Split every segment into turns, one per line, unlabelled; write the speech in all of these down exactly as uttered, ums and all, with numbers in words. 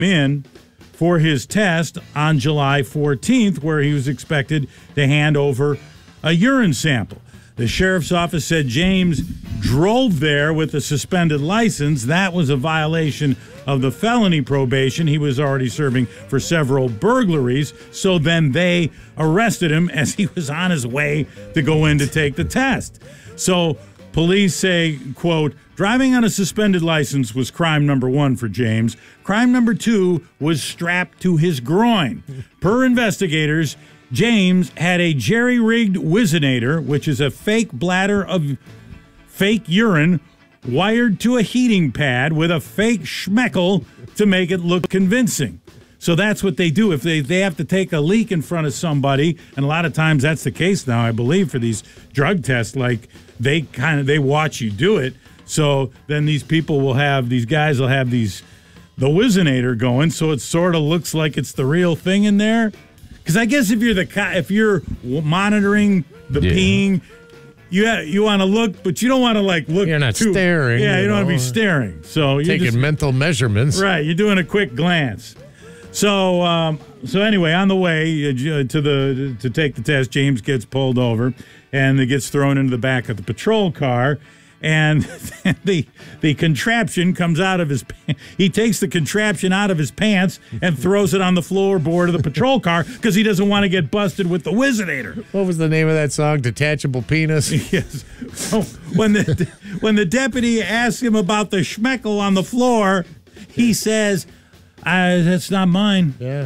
in for his test on July fourteenth, where he was expected to hand over a urine sample. The sheriff's office said James drove there with a suspended license. That was a violation of the felony probation. He was already serving for several burglaries. So then they arrested him as he was on his way to go in to take the test. So police say, quote, driving on a suspended license was crime number one for James. Crime number two was strapped to his groin. Per investigators, James had a jerry-rigged Whizzinator, which is a fake bladder of fake urine, wired to a heating pad with a fake schmeckle to make it look convincing. So that's what they do. If they, they have to take a leak in front of somebody, and a lot of times that's the case now, I believe, for these drug tests, like they kind of, they watch you do it. So then these people will have, these guys will have these, the Whizzinator going, so it sort of looks like it's the real thing in there. Because I guess if you're the if you're monitoring the yeah. peeing, you ha- you want to look, but you don't want to like look.
You're not
too,
staring.
Yeah, you,
you
don't
know,
want to be staring. So you're
taking
just,
mental measurements.
Right, you're doing a quick glance. So um, so anyway, on the way uh, to the to take the test, James gets pulled over and it gets thrown into the back of the patrol car. And the the contraption comes out of his he takes the contraption out of his pants and throws it on the floorboard of the patrol car because he doesn't want to get busted with the Whizzinator.
What was the name of that song? Detachable Penis?
Yes. So when the when the deputy asks him about the schmeckle on the floor, he says, I, that's not mine.
Yeah.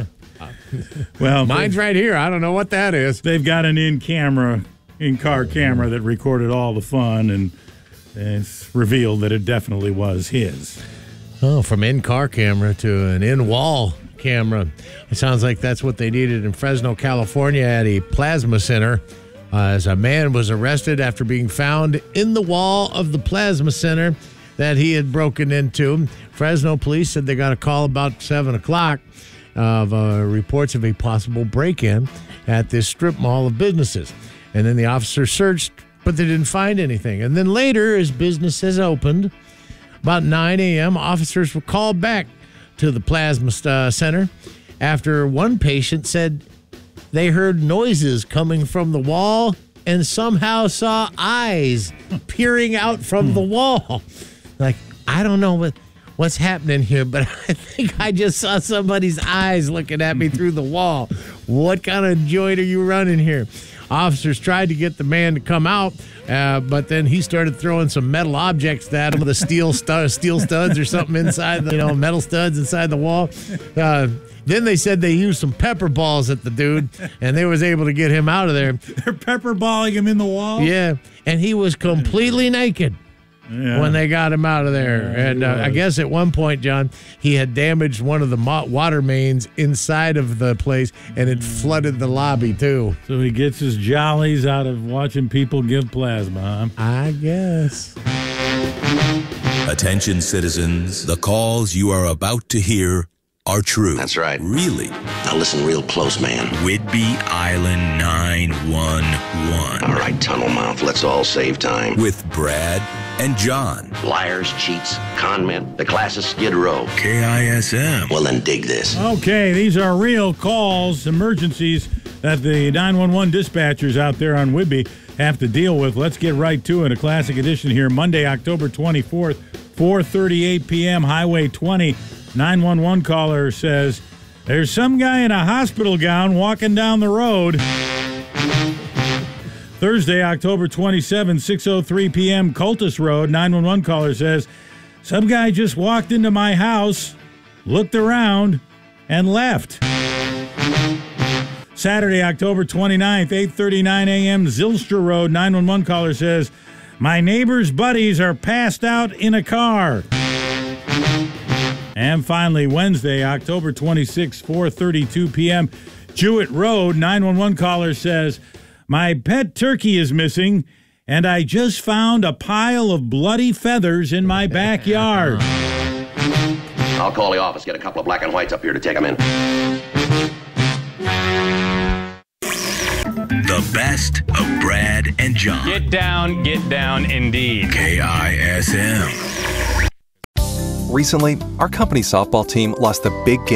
Well,
mine's right here. I don't know what that is.
They've got an in-camera, in-car camera that recorded all the fun, and it's revealed that it definitely was his.
Oh, from in-car camera to an in-wall camera. It sounds like that's what they needed in Fresno, California at a plasma center. Uh, as a man was arrested after being found in the wall of the plasma center that he had broken into. Fresno police said they got a call about seven o'clock of uh, reports of a possible break-in at this strip mall of businesses. And then the officer searched, but they didn't find anything. And then later, as businesses opened, about nine a.m., officers were called back to the plasma uh, center after one patient said they heard noises coming from the wall and somehow saw eyes peering out from the wall. Like, I don't know what what's happening here, but I think I just saw somebody's eyes looking at me through the wall. What kind of joint are you running here? Officers tried to get the man to come out, uh, but then he started throwing some metal objects at him, the steel stu- steel studs or something inside the, you know, metal studs inside the wall. Uh, then they said they used some pepper balls at the dude, and they was able to get him out of there.
They're pepper balling him in the wall?
Yeah, and he was completely naked. Yeah. When they got him out of there. Yeah, and uh, I guess at one point, John, he had damaged one of the mo- water mains inside of the place, and it flooded the lobby, too.
So he gets his jollies out of watching people give plasma, huh?
I guess.
Attention, citizens. The calls you are about to hear are true.
That's right.
Really?
Now listen real close, man.
Whidbey Island nine one one.
All right, tunnel mouth. Let's all save time.
With Brad and John.
Liars, cheats, con men, the class of Skid Row.
K I S M.
Well, then dig this.
Okay, these are real calls, emergencies that the nine one one dispatchers out there on Whidbey have to deal with. Let's get right to it. A classic edition here, Monday, October twenty-fourth, four thirty-eight p.m., Highway twenty. nine one one caller says, there's some guy in a hospital gown walking down the road. Thursday, October twenty-seventh, six oh three p.m., Cultus Road. nine one one caller says, some guy just walked into my house, looked around, and left. Saturday, October twenty-ninth, eight thirty-nine a.m., Zylstra Road. nine one one caller says, my neighbor's buddies are passed out in a car. And finally, Wednesday, October twenty-sixth, four thirty-two p.m., Jewett Road. nine one one caller says, my pet turkey is missing, and I just found a pile of bloody feathers in my backyard.
I'll call the office, get a couple of black and whites up here to take them in.
The best of Brad and John.
Get down, get down indeed.
K I S M.
Recently, our company softball team lost the big game